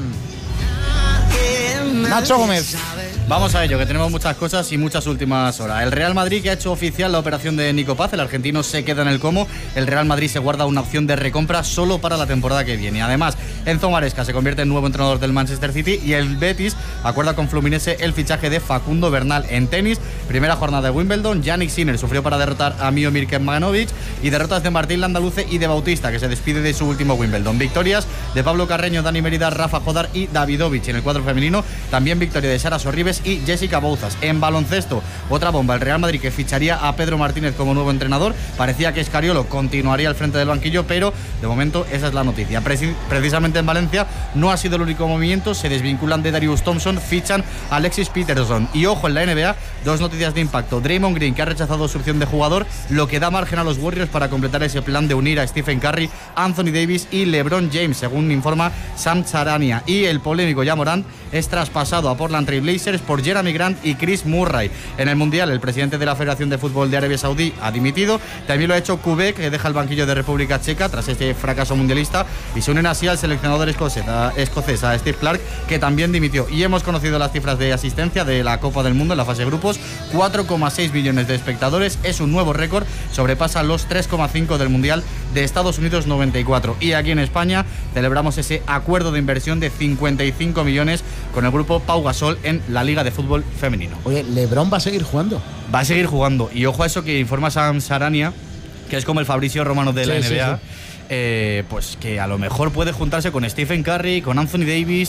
[SPEAKER 1] Nacho Gómez.
[SPEAKER 7] Vamos a ello, que tenemos muchas cosas y muchas últimas horas. El Real Madrid, que ha hecho oficial la operación de Nico Paz, el argentino se queda en el Como. El Real Madrid se guarda una opción de recompra solo para la temporada que viene. Además, Enzo Maresca se convierte en nuevo entrenador del Manchester City y el Betis acuerda con Fluminense el fichaje de Facundo Bernal. En tenis, primera jornada de Wimbledon, Jannik Sinner sufrió para derrotar a Miomir Kecmanovic, y derrotas de Martín Landaluce y de Bautista, que se despide de su último Wimbledon. Victorias de Pablo Carreño, Dani Mérida, Rafa Jodar y Davidovich. En el cuadro femenino, también victoria de Sara Sorribes y Jessica Bouzas. En baloncesto, otra bomba, el Real Madrid, que ficharía a Pedro Martínez como nuevo entrenador. Parecía que Escariolo continuaría al frente del banquillo, pero de momento esa es la noticia. Precisamente en Valencia no ha sido el único movimiento, se desvinculan de Darius Thompson, fichan a Alexis Peterson. Y ojo, en la NBA, dos noticias de impacto. Draymond Green, que ha rechazado su opción de jugador, lo que da margen a los Warriors para completar ese plan de unir a Stephen Curry, Anthony Davis y LeBron James, según informa Sam Charania. Y el polémico Ja Morant es traspasado a Portland Trail Blazers por Jeremy Grant y Chris Murray. En el Mundial, el presidente de la Federación de Fútbol de Arabia Saudí ha dimitido. También lo ha hecho Kubek, que deja el banquillo de República Checa tras este fracaso mundialista, y se unen así al seleccionador escocés, a Steve Clarke, que también dimitió. Y hemos conocido las cifras de asistencia de la Copa del Mundo en la fase de grupos: 4,6 millones de espectadores, es un nuevo récord, sobrepasa los 3,5 del Mundial de Estados Unidos 94. Y aquí en España celebramos ese acuerdo de inversión de 55 millones con el grupo Pau Gasol en la Liga de Fútbol Femenino.
[SPEAKER 1] Oye, LeBron va a seguir jugando.
[SPEAKER 7] Va a seguir jugando. Y ojo a eso que informa Sam Sarania, que es como el Fabrizio Romano de la NBA. Sí. Pues que a lo mejor puede juntarse con Stephen Curry, con Anthony Davis.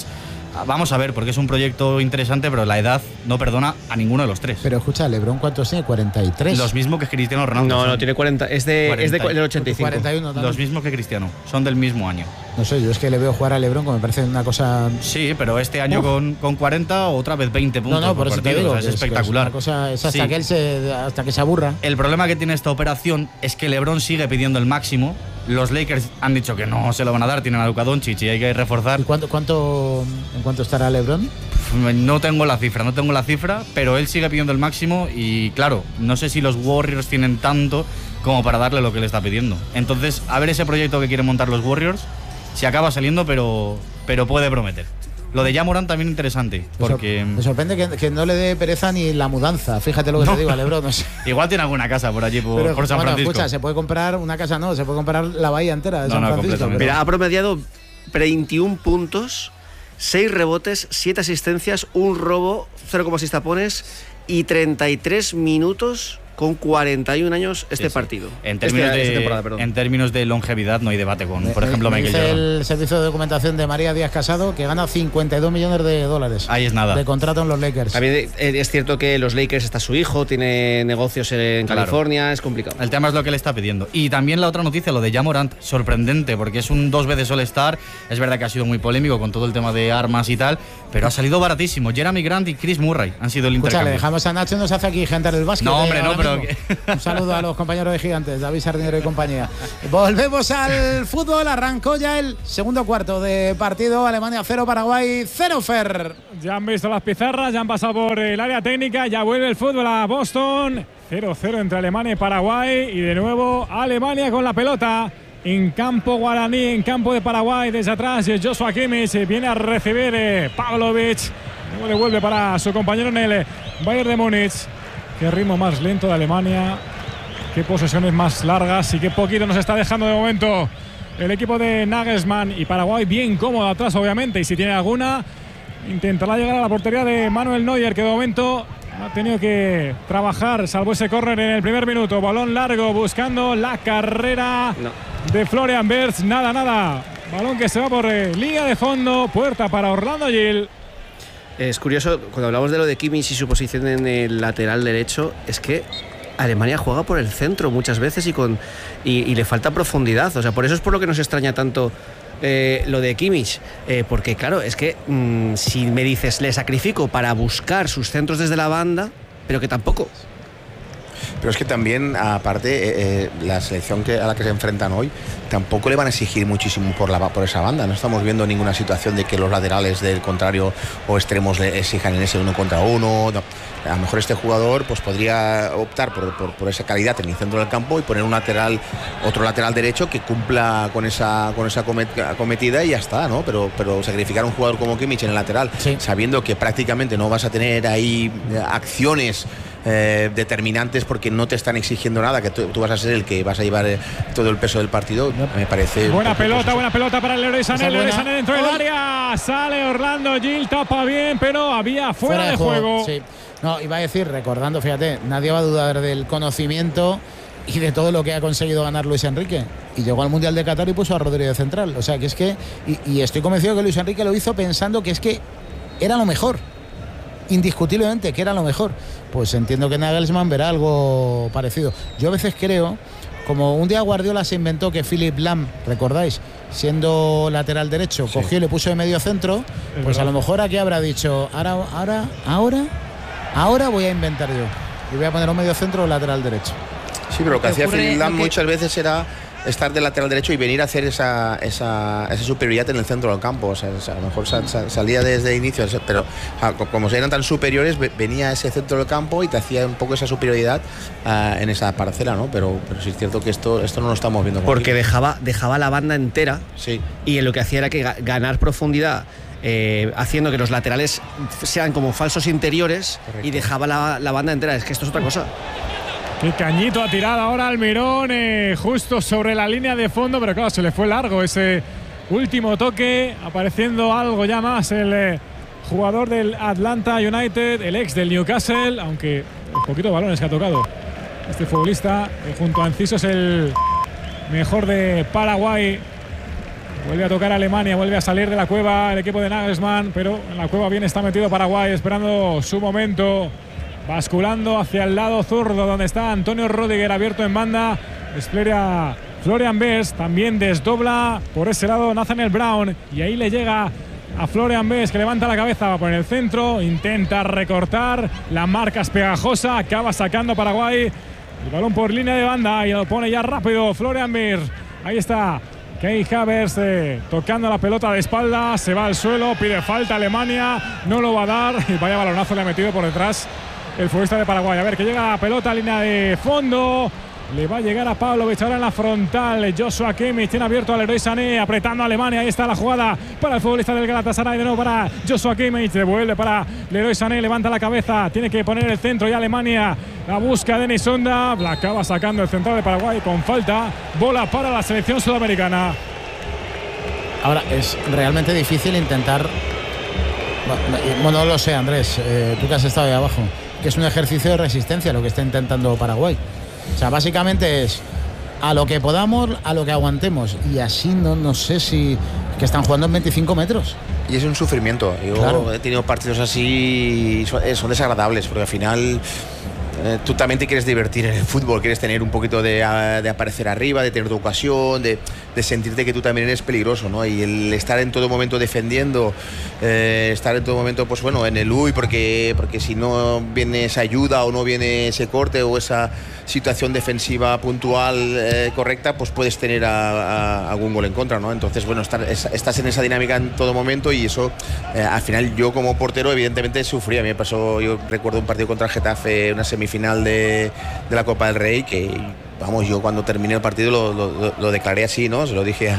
[SPEAKER 7] Vamos a ver, porque es un proyecto interesante, pero la edad no perdona a ninguno de los tres.
[SPEAKER 1] Pero escucha, LeBron, ¿cuántos tiene? 43.
[SPEAKER 7] Los mismos que Cristiano Ronaldo.
[SPEAKER 5] No, tiene 40. Es del 85.
[SPEAKER 1] 41 también.
[SPEAKER 7] Los mismos que Cristiano. Son del mismo año.
[SPEAKER 1] No sé, yo es que le veo jugar a LeBron como me parece una cosa...
[SPEAKER 7] Sí, pero este año con 40 otra vez 20 puntos.
[SPEAKER 1] No, por eso
[SPEAKER 7] partido.
[SPEAKER 1] te digo.
[SPEAKER 7] O sea, es espectacular.
[SPEAKER 1] Es una cosa, es hasta,
[SPEAKER 7] Sí.
[SPEAKER 1] que hasta que se aburra.
[SPEAKER 7] El problema que tiene esta operación es que LeBron sigue pidiendo el máximo. Los Lakers han dicho que no se lo van a dar, tienen a Luka Doncic y hay que reforzar.
[SPEAKER 1] ¿Y en cuánto estará LeBron?
[SPEAKER 7] No tengo la cifra, pero él sigue pidiendo el máximo y claro, no sé si los Warriors tienen tanto como para darle lo que le está pidiendo. Entonces, a ver ese proyecto que quieren montar los Warriors, si acaba saliendo, pero puede prometer. Lo de Ja Morant también interesante, porque...
[SPEAKER 1] Me sorprende que no le dé pereza ni la mudanza. Fíjate lo que te digo a LeBron. No sé.
[SPEAKER 7] Igual tiene alguna casa por allí, por San Francisco.
[SPEAKER 1] Escucha, se puede comprar una casa, se puede comprar la bahía entera de San Francisco.
[SPEAKER 5] Mira, ha promediado 21 puntos, 6 rebotes, 7 asistencias, un robo, 0,6 tapones y 33 minutos con 41 años partido.
[SPEAKER 7] En términos de longevidad no hay debate con, por ejemplo, Michael Jordan.
[SPEAKER 1] El servicio de documentación de María Díaz Casado que gana $52 millones
[SPEAKER 7] Ahí es nada.
[SPEAKER 1] de contrato en los Lakers.
[SPEAKER 5] También es cierto que los Lakers está su hijo, tiene negocios en California, es complicado.
[SPEAKER 7] El tema es lo que le está pidiendo. Y también la otra noticia, lo de Ja Morant, sorprendente, porque es un 2 veces All-Star. Es verdad que ha sido muy polémico con todo el tema de armas y tal, pero ha salido baratísimo. Jeremy Grant y Chris Murray han sido el intercambio.
[SPEAKER 1] Le dejamos a Nacho, nos hace aquí gente el básquet.
[SPEAKER 7] No, hombre, no, pero...
[SPEAKER 1] Un saludo a los compañeros de Gigantes, David Sardinero y compañía. Volvemos al fútbol, arrancó ya el segundo cuarto de partido, Alemania 0, Paraguay 0, Fer.
[SPEAKER 2] Ya han visto las pizarras, ya han pasado por el área técnica, ya vuelve el fútbol a Boston. 0-0 entre Alemania y Paraguay y de nuevo Alemania con la pelota. En campo guaraní, en campo de Paraguay, desde atrás Joshua Kimmich viene a recibir Pavlovic. Luego devuelve para su compañero en el Bayern de Múnich. Qué ritmo más lento de Alemania, qué posesiones más largas y qué poquito nos está dejando de momento el equipo de Nagelsmann. Y Paraguay bien cómodo atrás, obviamente, y si tiene alguna intentará llegar a la portería de Manuel Neuer, que de momento ha tenido que trabajar, salvo ese córner en el primer minuto. Balón largo buscando la carrera de Florian Wirtz. Nada. Balón que se va por línea de fondo, puerta para Orlando Gil.
[SPEAKER 5] Es curioso, cuando hablamos de lo de Kimmich y su posición en el lateral derecho, es que Alemania juega por el centro muchas veces y le falta profundidad. O sea, por eso es por lo que nos extraña tanto lo de Kimmich. Porque claro, es que si me dices, le sacrifico para buscar sus centros desde la banda, pero que tampoco.
[SPEAKER 6] Pero es que también, aparte, la selección a la que se enfrentan hoy tampoco le van a exigir muchísimo por esa banda. No estamos viendo ninguna situación de que los laterales del contrario o extremos le exijan en ese 1 contra 1. No. A lo mejor este jugador pues podría optar por esa calidad en el centro del campo y poner otro lateral derecho que cumpla con esa acometida y ya está, ¿no? Pero sacrificar a un jugador como Kimmich en el lateral, sabiendo que prácticamente no vas a tener ahí acciones determinantes porque no te están exigiendo nada, que tú vas a ser el que vas a llevar todo el peso del partido, me parece...
[SPEAKER 2] Buena pelota para el Leroy Sané. Leroy Sané dentro del área, sale Orlando Gil, tapa bien, pero había fuera de juego.
[SPEAKER 1] Sí. No, iba a decir, recordando, fíjate, nadie va a dudar del conocimiento y de todo lo que ha conseguido ganar Luis Enrique. Y llegó al Mundial de Qatar y puso a Rodrigo de central. O sea, que es que... Y estoy convencido que Luis Enrique lo hizo pensando que es que era lo mejor. Indiscutiblemente que era lo mejor. Pues entiendo que Nagelsmann verá algo parecido. Yo a veces creo, como un día Guardiola se inventó que Philipp Lahm, ¿recordáis? Siendo lateral derecho, cogió y le puso de medio centro, pues a lo mejor aquí habrá dicho, ahora voy a inventar yo. Y voy a poner un medio centro o lateral derecho.
[SPEAKER 6] Sí, pero lo que hacía Philipp Lahm muchas veces era estar de lateral derecho y venir a hacer esa superioridad en el centro del campo. O sea, a lo mejor salía desde inicio, pero como eran tan superiores, venía a ese centro del campo y te hacía un poco esa superioridad en esa parcela, ¿no? Pero sí es cierto que esto no lo estamos viendo.
[SPEAKER 5] Porque dejaba la banda entera, y lo que hacía era que ganar profundidad, haciendo que los laterales sean como falsos interiores. Correcto. Y dejaba la banda entera. Es que esto es otra cosa.
[SPEAKER 2] Qué cañito ha tirado ahora Almirón, justo sobre la línea de fondo, pero claro, se le fue largo ese último toque, apareciendo algo ya más el jugador del Atlanta United, el ex del Newcastle, aunque un poquito de balones que ha tocado este futbolista, junto a Enciso es el mejor de Paraguay Vuelve a tocar Alemania, vuelve a salir de la cueva el equipo de Nagelsmann, pero en la cueva bien está metido Paraguay, esperando su momento, basculando hacia el lado zurdo donde está Antonio Rüdiger abierto en banda. Despliega Florian Wirtz, también desdobla por ese lado Nathaniel Brown y ahí le llega a Florian Wirtz, que levanta la cabeza, va por el centro, intenta recortar, la marca es pegajosa, acaba sacando Paraguay el balón por línea de banda y lo pone ya rápido Florian Wirtz. Ahí está Kai Havertz tocando la pelota de espalda, se va al suelo, pide falta Alemania, no lo va a dar y vaya balonazo le ha metido por detrás el futbolista de Paraguay. A ver, que llega la pelota a línea de fondo, le va a llegar a Pavlovic ahora en la frontal. Joshua Kimmich tiene abierto al Leroy Sané, apretando a Alemania. Ahí está la jugada para el futbolista del Galatasaray. De nuevo para Joshua Kimmich, devuelve para Leroy Sané, levanta la cabeza, tiene que poner el centro y Alemania la busca Denis Sonda, la acaba sacando el central de Paraguay con falta. Bola para la selección sudamericana.
[SPEAKER 1] Ahora es realmente difícil intentar. Bueno, no lo sé, Andrés, tú que has estado ahí abajo, que es un ejercicio de resistencia lo que está intentando Paraguay. O sea, básicamente es a lo que podamos, a lo que aguantemos. Y así no sé si... que están jugando en 25 metros.
[SPEAKER 6] Y es un sufrimiento. Yo claro, he tenido partidos así, son desagradables, porque al final tú también te quieres divertir en el fútbol, quieres tener un poquito de aparecer arriba, de tener tu ocasión, de sentirte que tú también eres peligroso, ¿no? Y el estar en todo momento defendiendo, estar en todo momento, pues bueno, en el UI, porque si no viene esa ayuda o no viene ese corte o esa situación defensiva puntual correcta, pues puedes tener algún gol en contra, ¿no? Entonces, bueno, estás en esa dinámica en todo momento y eso, al final yo como portero evidentemente sufrí. A mí me pasó, yo recuerdo un partido contra el Getafe, una semifinal de la Copa del Rey, que vamos, yo cuando terminé el partido lo declaré así, ¿no? Se lo dije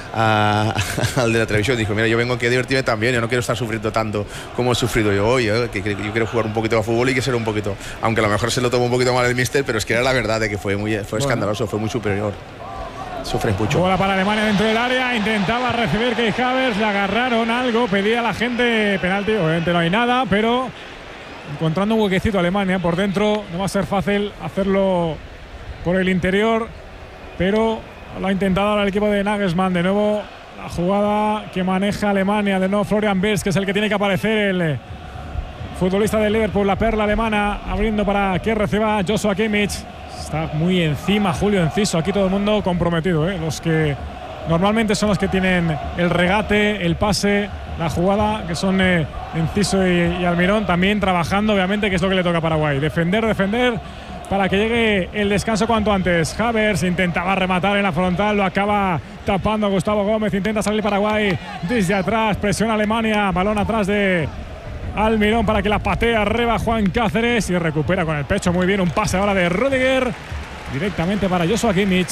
[SPEAKER 6] al de la televisión, dijo, mira, yo vengo aquí a divertirme también, yo no quiero estar sufriendo tanto como he sufrido yo hoy, que yo quiero jugar un poquito a fútbol y que ser un poquito, aunque a lo mejor se lo tomó un poquito mal el míster, pero es que era la verdad de que fue escandaloso, fue muy superior. Sufre mucho.
[SPEAKER 2] Bola para Alemania dentro del área, intentaba recibir Kai Havertz, le agarraron algo, pedía a la gente penalti, obviamente no hay nada, pero encontrando un huequecito a Alemania por dentro, no va a ser fácil hacerlo por el interior, pero lo ha intentado ahora el equipo de Nagelsmann. De nuevo la jugada que maneja Alemania, de nuevo Florian Wirtz, que es el que tiene que aparecer, el futbolista del Liverpool, la perla alemana, abriendo para que reciba Joshua Kimmich. Está muy encima Julio Enciso, aquí todo el mundo comprometido, los que normalmente son los que tienen el regate, el pase, la jugada, que son Enciso y Almirón, también trabajando, obviamente, que es lo que le toca a Paraguay. Defender para que llegue el descanso cuanto antes. Havertz intentaba rematar en la frontal, lo acaba tapando Gustavo Gómez, intenta salir Paraguay desde atrás, presiona Alemania, balón atrás de Almirón para que la patee arriba Juan Cáceres y recupera con el pecho muy bien, un pase ahora de Rüdiger directamente para Joshua Kimmich.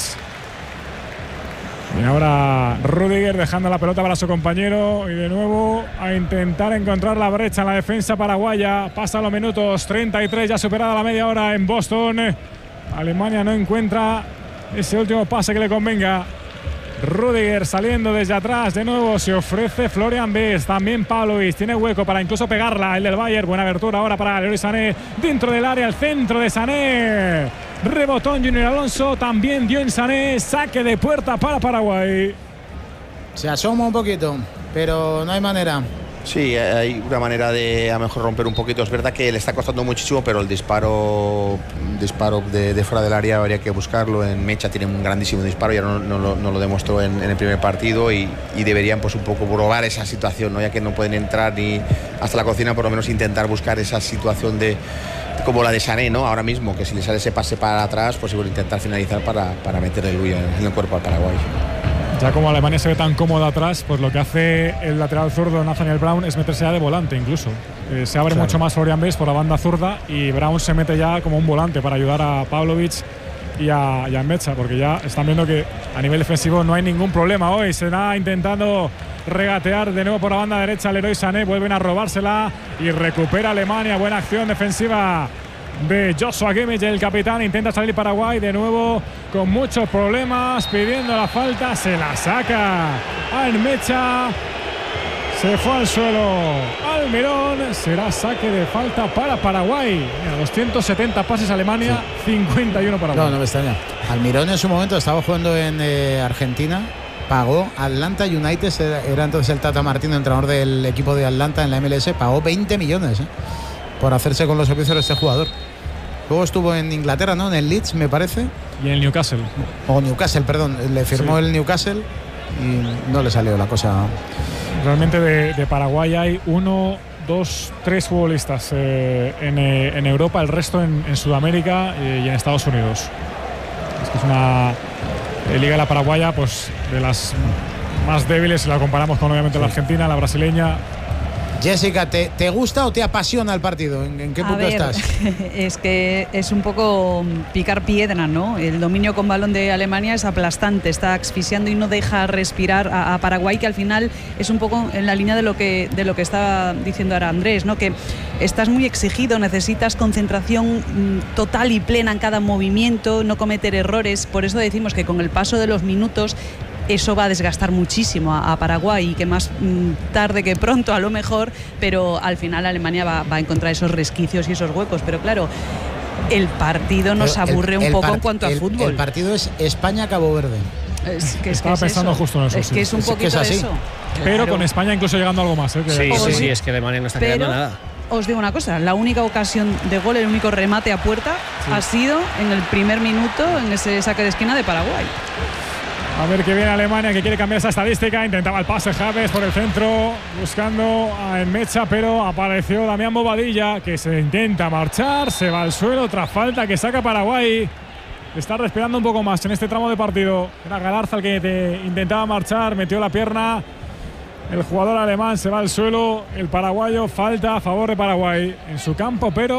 [SPEAKER 2] Y ahora Rüdiger dejando la pelota para su compañero y de nuevo a intentar encontrar la brecha en la defensa paraguaya. Pasan los minutos 33, ya superada la media hora en Boston. Alemania no encuentra ese último pase que le convenga. Rüdiger saliendo desde atrás, de nuevo se ofrece Florian Wirtz, también Pavlovic, tiene hueco para incluso pegarla, el del Bayern, buena abertura ahora para Leroy Sané, dentro del área, el centro de Sané, rebotón Junior Alonso, también dio en Sané, saque de puerta para Paraguay.
[SPEAKER 1] Se asoma un poquito, pero no hay manera.
[SPEAKER 6] Sí, hay una manera de a lo mejor romper un poquito. Es verdad que le está costando muchísimo, pero el disparo de fuera del área habría que buscarlo. En Mecha tiene un grandísimo disparo, ya no lo demostró en el primer partido y deberían pues un poco probar esa situación, ¿no? Ya que no pueden entrar ni hasta la cocina, por lo menos intentar buscar esa situación de como la de Sané, ¿no? Ahora mismo, que si le sale ese pase para atrás, pues igual intentar finalizar para meter el Luya en el cuerpo al Paraguay.
[SPEAKER 2] Ya como Alemania se ve tan cómoda atrás, pues lo que hace el lateral zurdo Nathaniel Brown es meterse ya de volante incluso. Se abre mucho más Florian Wirtz por la banda zurda y Brown se mete ya como un volante para ayudar a Pavlovic y a Mecha, porque ya están viendo que a nivel defensivo no hay ningún problema hoy. Se va intentando regatear de nuevo por la banda derecha Leroy Sané, vuelven a robársela y recupera Alemania. Buena acción defensiva de Joshua Kimmich, el capitán, intenta salir Paraguay de nuevo con muchos problemas, pidiendo la falta, se la saca Mecha, se fue al suelo Almirón, será saque de falta para Paraguay. Mira, 270 pases Alemania, sí. 51 Paraguay.
[SPEAKER 1] No me extraña. Almirón en su momento estaba jugando en Argentina pagó Atlanta United, era entonces el Tata Martino, entrenador del equipo de Atlanta en la MLS, pagó 20 millones por hacerse con los servicios de este jugador. Luego estuvo en Inglaterra, ¿no? En el Leeds, me parece.
[SPEAKER 2] Y en el Newcastle.
[SPEAKER 1] O Newcastle, perdón. Le firmó el Newcastle y no le salió la cosa.
[SPEAKER 2] Realmente de Paraguay hay 1, 2, 3 futbolistas en Europa, el resto en Sudamérica y en Estados Unidos. Es que es una liga, la paraguaya, pues de las más débiles si la comparamos con obviamente la argentina, la brasileña.
[SPEAKER 1] Jessica, ¿te gusta o te apasiona el partido? ¿En qué punto estás?
[SPEAKER 4] Es que es un poco picar piedra, ¿no? El dominio con balón de Alemania es aplastante, está asfixiando y no deja respirar a Paraguay, que al final es un poco en la línea de lo que está diciendo ahora Andrés, ¿no? Que estás muy exigido, necesitas concentración total y plena en cada movimiento, no cometer errores. Por eso decimos que con el paso de los minutos eso va a desgastar muchísimo a Paraguay, y que más tarde que pronto a lo mejor, pero al final Alemania va a encontrar esos resquicios y esos huecos. Pero claro, el partido nos aburre un poco en cuanto a fútbol.
[SPEAKER 1] El partido es España-Cabo Verde.
[SPEAKER 2] Estaba pensando justo en eso.
[SPEAKER 4] Es que es un poquito
[SPEAKER 1] así.
[SPEAKER 4] eso.
[SPEAKER 2] Pero
[SPEAKER 4] claro,
[SPEAKER 2] con España incluso llegando a algo más.
[SPEAKER 5] Sí, es que Alemania no está quedando nada.
[SPEAKER 4] Os digo una cosa, la única ocasión de gol, el único remate a puerta ha sido en el primer minuto, en ese saque de esquina de Paraguay.
[SPEAKER 2] A ver qué viene Alemania, que quiere cambiar esa estadística. Intentaba el pase Javes por el centro, buscando a Enmecha, pero apareció Damián Bobadilla, que se intenta marchar, se va al suelo tras falta que saca Paraguay. Está respirando un poco más en este tramo de partido. Era Galarza el que intentaba marchar, metió la pierna. El jugador alemán se va al suelo. El paraguayo, falta a favor de Paraguay en su campo, pero